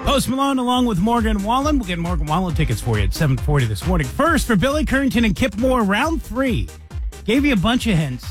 Post Malone along with Morgan Wallen. We'll get Morgan Wallen tickets for you at 7:40 this morning. First, for Billy Currington and Kip Moore, round 3. Gave you a bunch of hints.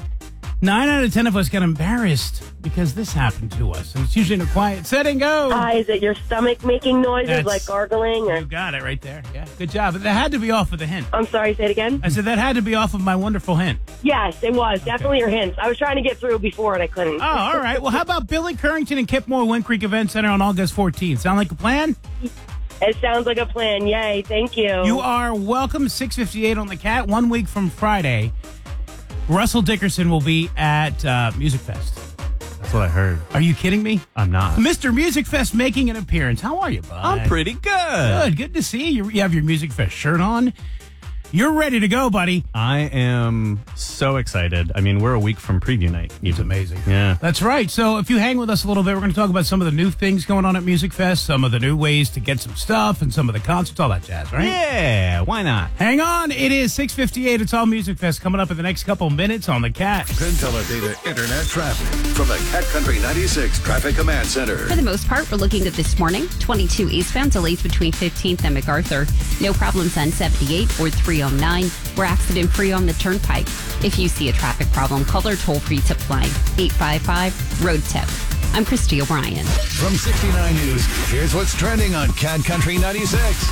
9 out of 10 of us got embarrassed because this happened to us. And it's usually in a quiet setting. Go! Hi, is it your stomach making noises like gargling? Or... You got it right there. Yeah, good job. But that had to be off with a hint. I'm sorry, say it again? I said that had to be off of my wonderful hint. Yes, it was. Okay. Definitely your hints. I was trying to get through before and I couldn't. Oh, all right. Well, how about Billy Currington and Kip Moore, Wind Creek Event Center on August 14th? Sound like a plan? It sounds like a plan. Yay, thank you. You are welcome. 6:58 on the Cat. 1 week from Friday, Russell Dickerson will be at Music Fest. That's what I heard. Are you kidding me? I'm not. Mr. Music Fest making an appearance. How are you, bud? I'm pretty good. Good to see you. You have your Music Fest shirt on. You're ready to go, buddy. I am so excited. I mean, we're a week from preview night. It's amazing. Yeah. That's right. So if you hang with us a little bit, we're going to talk about some of the new things going on at Music Fest, some of the new ways to get some stuff, and some of the concerts, all that jazz, right? Yeah, why not? Hang on. It is 6:58. It's all Music Fest coming up in the next couple minutes on the Cat. PIN Teledata Internet traffic from the Cat Country 96 Traffic Command Center. For the most part, we're looking at this morning. 22 eastbound, delays between 15th and MacArthur. No problems on 78 or 309. We're accident-free on the Turnpike. If you see a traffic problem, call our toll-free tip line, 855-ROAD-TIP. I'm Christy O'Brien. From 69 News, here's what's trending on Cat Country 96.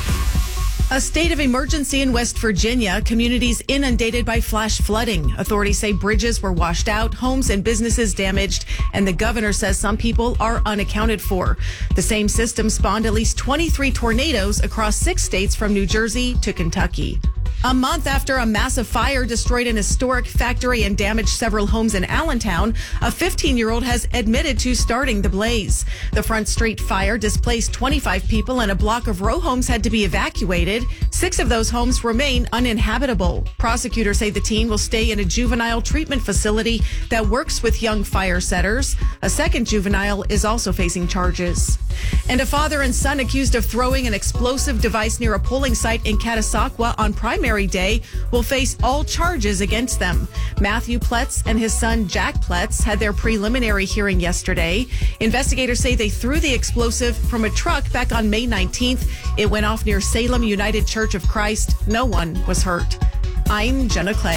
A state of emergency in West Virginia. Communities inundated by flash flooding. Authorities say bridges were washed out, homes and businesses damaged, and the governor says some people are unaccounted for. The same system spawned at least 23 tornadoes across 6 states from New Jersey to Kentucky. A month after a massive fire destroyed an historic factory and damaged several homes in Allentown, a 15-year-old has admitted to starting the blaze. The Front Street fire displaced 25 people and a block of row homes had to be evacuated. 6 of those homes remain uninhabitable. Prosecutors say the teen will stay in a juvenile treatment facility that works with young fire setters. A second juvenile is also facing charges. And a father and son accused of throwing an explosive device near a polling site in Catasauqua on primary day will face all charges against them. Matthew Pletz and his son Jack Pletz had their preliminary hearing yesterday. Investigators say they threw the explosive from a truck back on May 19th. It went off near Salem United Church of Christ. No one was hurt. I'm Jenna Clay.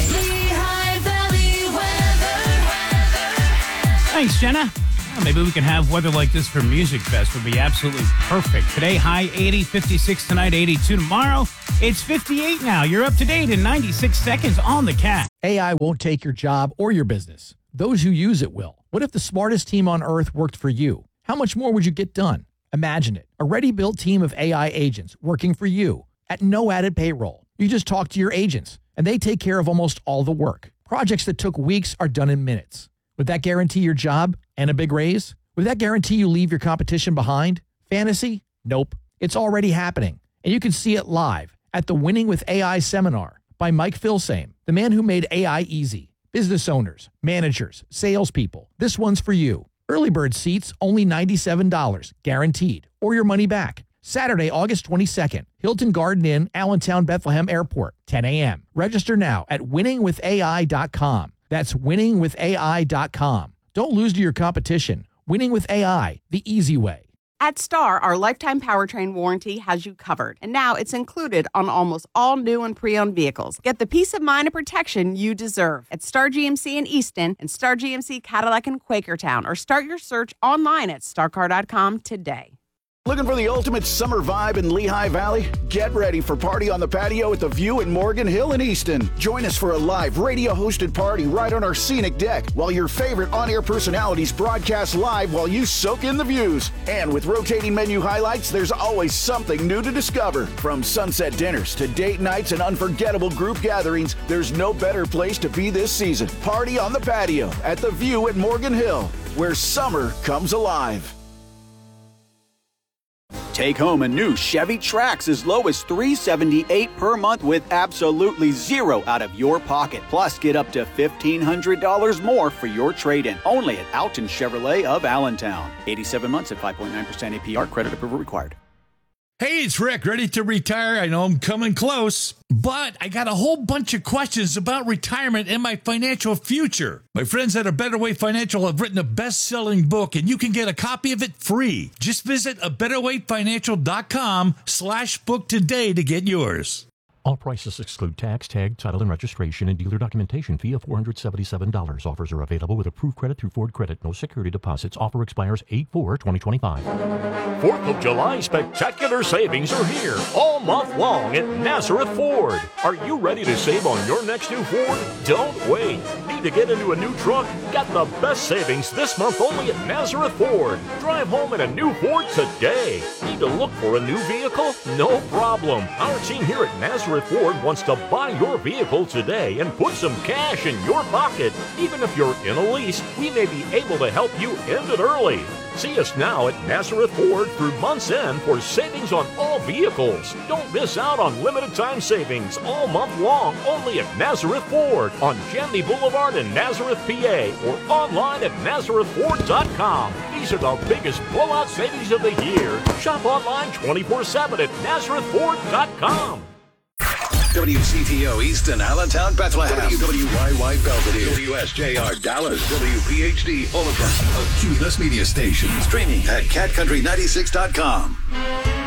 Thanks, Jenna. Well, maybe we can have weather like this for Music Fest. Would be absolutely perfect. Today, high 80, 56 tonight, 82 tomorrow. It's 58 now. You're up to date in 96 seconds on the Cat. AI won't take your job or your business. Those who use it will. What if the smartest team on earth worked for you? How much more would you get done? Imagine it. A ready-built team of AI agents working for you at no added payroll. You just talk to your agents, and they take care of almost all the work. Projects that took weeks are done in minutes. Would that guarantee your job and a big raise? Would that guarantee you leave your competition behind? Fantasy? Nope. It's already happening, and you can see it live at the Winning with AI seminar by Mike Filsame, the man who made AI easy. Business owners, managers, salespeople, this one's for you. Early bird seats, only $97, guaranteed, or your money back. Saturday, August 22nd, Hilton Garden Inn, Allentown, Bethlehem Airport, 10 a.m. Register now at winningwithai.com. That's winningwithai.com. Don't lose to your competition. Winning with AI, the easy way. At Star, our lifetime powertrain warranty has you covered. And now it's included on almost all new and pre-owned vehicles. Get the peace of mind and protection you deserve at Star GMC in Easton and Star GMC Cadillac in Quakertown. Or start your search online at starcar.com today. Looking for the ultimate summer vibe in Lehigh Valley? Get ready for Party on the Patio at the View in Morgan Hill in Easton. Join us for a live radio-hosted party right on our scenic deck while your favorite on-air personalities broadcast live while you soak in the views. And with rotating menu highlights, there's always something new to discover. From sunset dinners to date nights and unforgettable group gatherings, there's no better place to be this season. Party on the Patio at the View at Morgan Hill, where summer comes alive. Take home a new Chevy Trax as low as $378 per month with absolutely zero out of your pocket. Plus, get up to $1,500 more for your trade-in. Only at Alton Chevrolet of Allentown. 87 months at 5.9% APR. Credit approval required. Hey, it's Rick, ready to retire. I know I'm coming close, but I got a whole bunch of questions about retirement and my financial future. My friends at A Better Way Financial have written a best-selling book, and you can get a copy of it free. Just visit abetterwayfinancial.com/book today to get yours. All prices exclude tax, tag, title, and registration and dealer documentation fee of $477. Offers are available with approved credit through Ford Credit. No security deposits. Offer expires 8/4/2025. 4th of July spectacular savings are here all month long at Nazareth Ford. Are you ready to save on your next new Ford? Don't wait. Need to get into a new truck? Got the best savings this month only at Nazareth Ford. Drive home in a new Ford today. Need to look for a new vehicle? No problem. Our team here at Nazareth Ford wants to buy your vehicle today and put some cash in your pocket. Even if you're in a lease, we may be able to help you end it early. See us now at Nazareth Ford through month's end for savings on all vehicles. Don't miss out on limited time savings all month long only at Nazareth Ford on Chimney Boulevard in Nazareth, PA, or online at NazarethFord.com. These are the biggest blowout savings of the year. Shop online 24/7 at NazarethFord.com. WCTO Easton, Allentown, Bethlehem. WWYY Belvedere. WSJR Dallas. WPHD Omaha. A Cubeless media station. Streaming at CatCountry96.com.